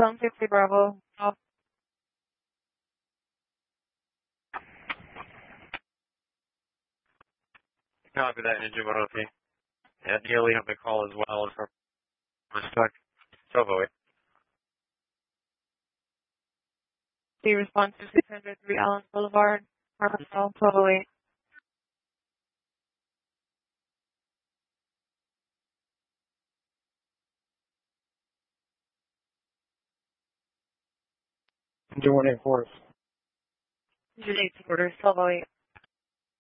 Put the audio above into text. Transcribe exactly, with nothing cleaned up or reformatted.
Sun fifty Bravo. Oh, Copy that, engine one oh three. Yeah, Nearly have the call as well for stuck. Sovo. the response to six hundred three Allen Boulevard, Marcel, twelve oh eight. Engine one eight four. Engine eight quarters, twelve oh eight.